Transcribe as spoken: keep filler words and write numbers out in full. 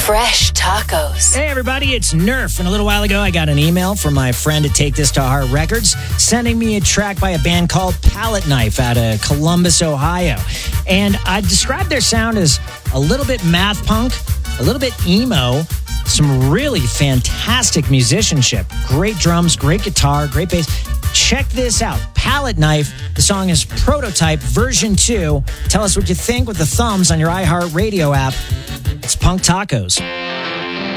Fresh tacos. Hey everybody, it's Nerf. And a little while ago, I got an email from my friend at Take This to Heart Records sending me a track by a band called Palette Knife out of Columbus, Ohio. And I described their sound as a little bit math punk, a little bit emo, some really fantastic musicianship. Great drums, great guitar, great bass. Check this out. Palette Knife. The song is Prototype version two. Tell us what you think with the thumbs on your iHeartRadio app. It's Punk Tacos.